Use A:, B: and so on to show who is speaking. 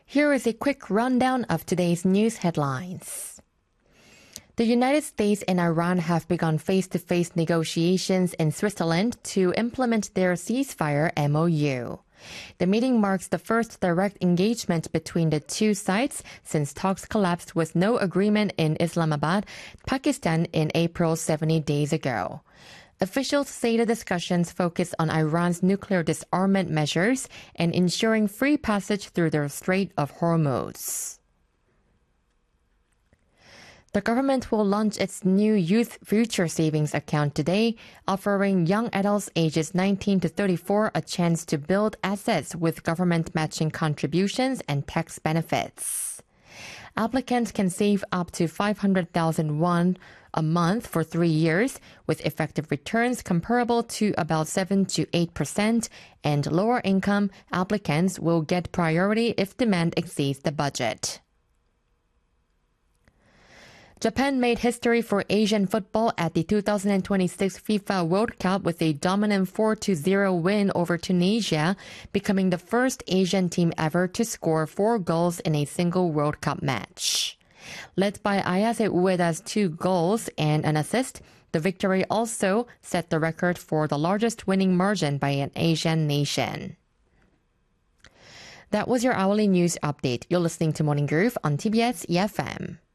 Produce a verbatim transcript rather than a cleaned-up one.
A: Here is a quick rundown of today's news headlines. The United States and Iran have begun face-to-face negotiations in Switzerland to implement their ceasefire M O U. The meeting marks the first direct engagement between the two sides since talks collapsed with no agreement in Islamabad, Pakistan in April seventy days ago. Officials say the discussions focus on Iran's nuclear disarmament measures and ensuring free passage through the Strait of Hormuz. The government will launch its new Youth Future Savings account today, offering young adults ages nineteen to thirty-four a chance to build assets with government matching contributions and tax benefits. Applicants can save up to five hundred thousand won a month for three years, with effective returns comparable to about seven to eight percent, and lower income applicants will get priority if demand exceeds the budget. Japan made history for Asian football at the two thousand twenty-six FIFA World Cup with a dominant four to zero win over Tunisia, becoming the first Asian team ever to score four goals in a single World Cup match. Led by Ayase Ueda's two goals and an assist, the victory also set the record for the largest winning margin by an Asian nation. That was your hourly news update. You're listening to Morning Groove on T B S E F M.